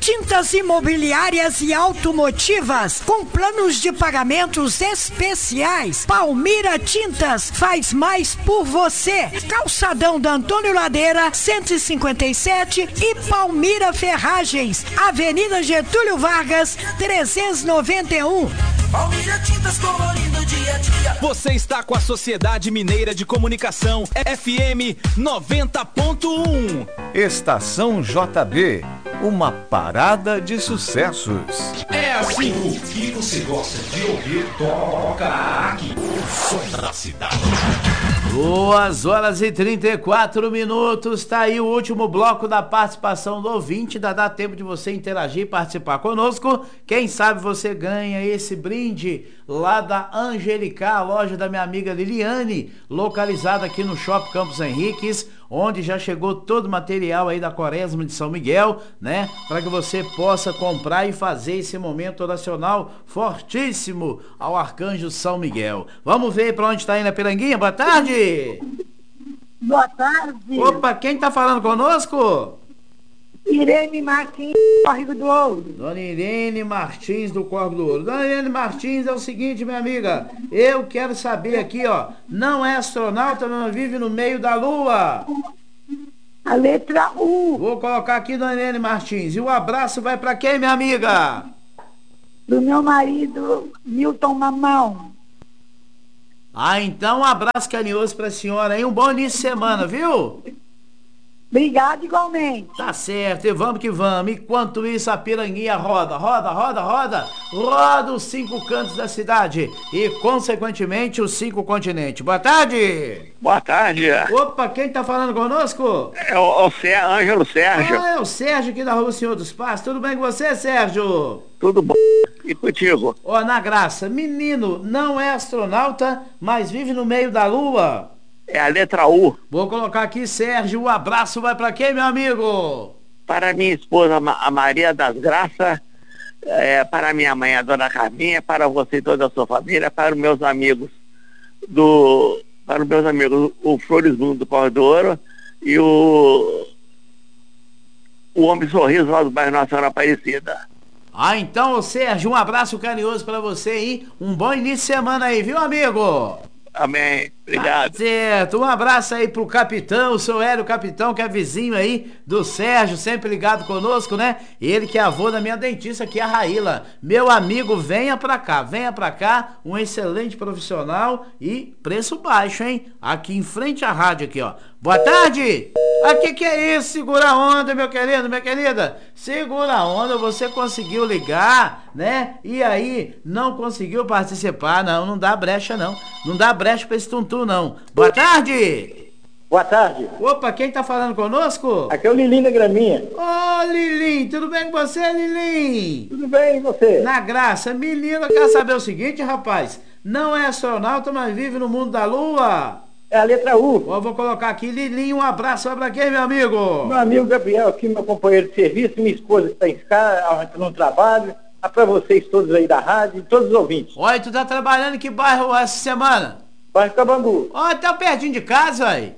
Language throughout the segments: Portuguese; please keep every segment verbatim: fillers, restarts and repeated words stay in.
Tintas imobiliárias e automotivas com planos de pagamentos especiais. Palmira Tintas faz mais por você. Calçadão da Antônio Ladeira, cento e cinquenta e sete e Palmira Ferragens, Avenida Getúlio Vargas, trezentos e noventa e um. Palmira Tintas colorindo dia a dia. Você está com a Sociedade Mineira de Comunicação F M noventa ponto um. Estação J B, uma parada de sucessos. É assim o que você gosta de ouvir, toca aqui. O som da cidade. Duas horas e trinta e quatro minutos, tá aí o último bloco da participação do ouvinte, ainda dá tempo de você interagir e participar conosco. Quem sabe você ganha esse brinde lá da Angelicar, a loja da minha amiga Liliane, localizada aqui no Shopping Campos Henriques, onde já chegou todo o material aí da Quaresma de São Miguel, né? Para que você possa comprar e fazer esse momento oracional fortíssimo ao Arcanjo São Miguel. Vamos ver para onde está indo a Piranguinha? Boa tarde! Boa tarde! Opa, quem tá falando conosco? Irene Martins, Córrego do Ouro. Dona Irene Martins do Córrego do Ouro. Dona Irene Martins, é o seguinte, minha amiga, eu quero saber aqui, ó, não é astronauta, mas vive no meio da lua. A letra U. Vou colocar aqui, Dona Irene Martins. E o abraço vai pra quem, minha amiga? Do meu marido, Milton Mamão. Ah, então um abraço carinhoso pra senhora aí, um bom início de semana, viu? Obrigado igualmente. Tá certo, e vamos que vamos. Enquanto isso, a Piranguinha roda, roda, roda, roda, roda os cinco cantos da cidade e, consequentemente, os cinco continentes. Boa tarde! Boa tarde. Opa, quem tá falando conosco? É o, o Cé, Ângelo Sérgio. Ah, é o Sérgio aqui da Rua Senhor dos Passos. Tudo bem com você, Sérgio? Tudo bom. E contigo? Ó, na graça, menino não é astronauta, mas vive no meio da lua. É a letra U. Vou colocar aqui, Sérgio, o abraço vai pra quem, meu amigo? Para minha esposa, a Maria das Graças, é, para minha mãe, a dona Carminha, para você e toda a sua família, para os meus amigos do... Para os meus amigos, o Flores Mundo do Córrego do Ouro e o... O Homem Sorriso lá do bairro Nossa Senhora Aparecida. Ah, então, Sérgio, um abraço carinhoso pra você aí, um bom início de semana aí, viu, amigo? Amém, obrigado. Tá certo, um abraço aí pro capitão, o seu Hélio Capitão, que é vizinho aí do Sérgio, sempre ligado conosco, né? Ele que é avô da minha dentista aqui, a Raíla. Meu amigo, venha pra cá, venha pra cá, um excelente profissional e preço baixo, hein? Aqui em frente à rádio aqui, ó. Boa tarde! Aqui que é isso? Segura a onda, meu querido, minha querida. Segura a onda, você conseguiu ligar, né? E aí, não conseguiu participar, não, não dá brecha, não. Não dá brecha pra esse tuntum, não. Boa tarde! Boa tarde. Opa, quem tá falando conosco? Aqui é o Lilim da Graminha. Ô, oh, Lilim, tudo bem com você, Lilim? Tudo bem, e você? Na graça, menina, quer saber o seguinte, rapaz? Não é astronauta, mas vive no mundo da lua. É a letra U. Ó, vou colocar aqui, Lilinho, um abraço vai pra quem, meu amigo? Meu amigo Gabriel, aqui, meu companheiro de serviço, minha esposa que está em casa, no trabalho, é pra vocês todos aí da rádio e todos os ouvintes. Olha, tu tá trabalhando em que bairro essa semana? Bairro Cabangu. Ó, tá pertinho de casa, aí.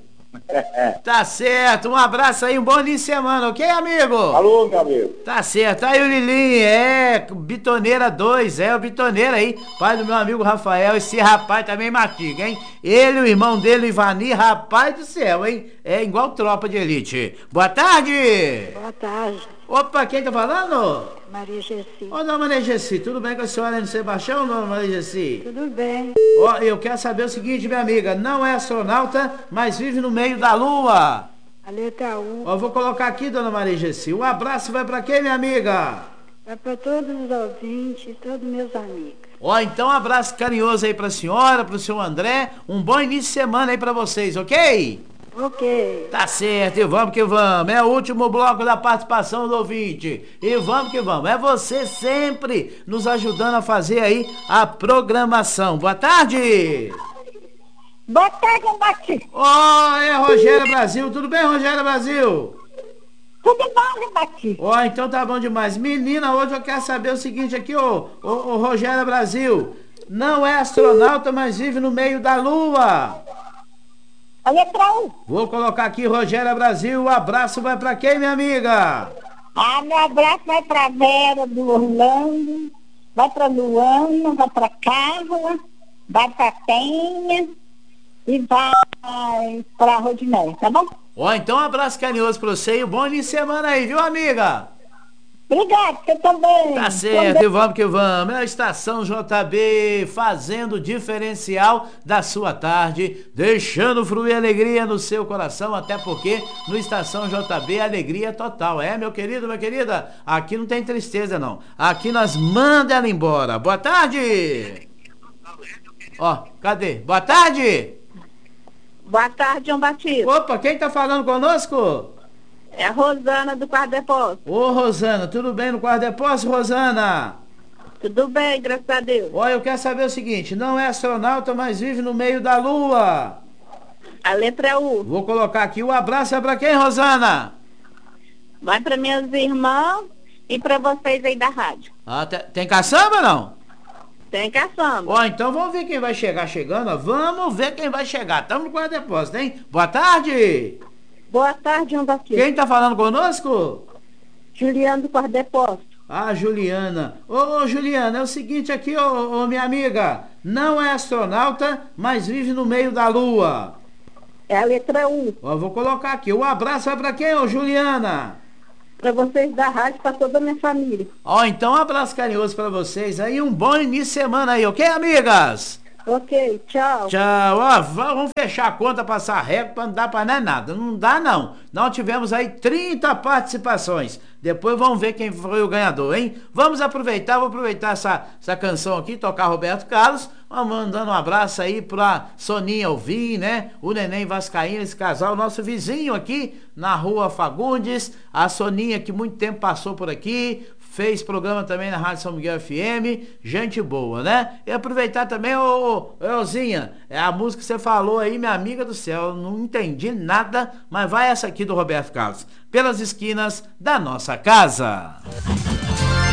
Tá certo, um abraço aí, um bom início de semana, ok, amigo? Alô, meu amigo. Tá certo, aí o Lilinho, é, Bitoneira dois, é o Bitoneira aí, pai do meu amigo Rafael, esse rapaz também mastiga, hein? Ele, o irmão dele, o Ivani, rapaz do céu, hein? É igual tropa de elite. Boa tarde! Boa tarde. Opa, quem tá falando? Maria Gessi. Ô, dona Maria Gessi, tudo bem com a senhora no Sebastião, dona Maria Gessi? Tudo bem. Ó, eu quero saber o seguinte, minha amiga, não é astronauta, mas vive no meio da lua. A letra U. Ó, vou colocar aqui, dona Maria Gessi, um abraço vai pra quem, minha amiga? Vai pra todos os ouvintes e todos meus amigos. Ó, então um abraço carinhoso aí pra senhora, pro seu André, um bom início de semana aí pra vocês, ok? Ok. Tá certo, e vamos que vamos. É o último bloco da participação do ouvinte. E vamos que vamos. É você sempre nos ajudando a fazer aí a programação. Boa tarde! Boa tarde, Bati. Ó, é Rogério Brasil. Tudo bem, Rogério Brasil? Tudo bom, Bati. Ó, então tá bom demais. Menina, hoje eu quero saber o seguinte aqui, ô, ô, ô Rogério Brasil. Não é astronauta, mas vive no meio da lua. A letra U. Vou colocar aqui, Rogério Brasil, o abraço vai pra quem, minha amiga? Ah, meu abraço vai pra Vera do Orlando, vai pra Luana, vai pra Carla, vai pra Penha e vai pra Rodinei, tá bom? Ó, então um abraço carinhoso pra você e um bom início de semana aí, viu, amiga? Obrigado, você também. Tá certo, e vamos que vamos. É a Estação J B fazendo o diferencial da sua tarde, deixando fluir alegria no seu coração, até porque no Estação J B alegria total. É, meu querido, minha querida, aqui não tem tristeza não. Aqui nós manda ela embora. Boa tarde. Ó, cadê? Boa tarde. Boa tarde, João Batista. Opa, quem tá falando conosco? É a Rosana do Quarto Depósito. Ô, Rosana, tudo bem no Quarto Depósito, Rosana? Tudo bem, graças a Deus. Olha, eu quero saber o seguinte, não é astronauta, mas vive no meio da lua. A letra é U. Vou colocar aqui, o abraço é pra quem, Rosana? Vai pra minhas irmãs e pra vocês aí da rádio. Ah, tem, tem caçamba ou não? Tem caçamba. Ó, então vamos ver quem vai chegar chegando, ó. Vamos ver quem vai chegar. Estamos no Quarto Depósito, hein? Boa tarde. Boa tarde, João Batista. Quem tá falando conosco? Juliana do Quarto Depósito. Ah, Juliana. Ô, ô, Juliana, é o seguinte aqui, ô, ô, minha amiga. Não é astronauta, mas vive no meio da lua. É a letra U. Ó, vou colocar aqui. O abraço é pra quem, ô, Juliana? Pra vocês da rádio, pra toda a minha família. Ó, então um abraço carinhoso pra vocês aí. Um bom início de semana aí, ok, amigas? Ok, tchau. Tchau. Ó, vamos fechar a conta, passar régua pra não dar pra nada. Não dá, não. Nós tivemos aí trinta participações. Depois vamos ver quem foi o ganhador, hein? Vamos aproveitar, vou aproveitar essa, essa canção aqui, tocar Roberto Carlos. Vamos mandando um abraço aí pra Soninha Alvim, né? O Neném Vascaíno, esse casal, nosso vizinho aqui na rua Fagundes. A Soninha que muito tempo passou por aqui. Fez programa também na Rádio São Miguel F M, gente boa, né? E aproveitar também, ô, ô, Elzinha, é a música que você falou aí, minha amiga do céu, eu não entendi nada, mas vai essa aqui do Roberto Carlos, Pelas Esquinas da Nossa Casa.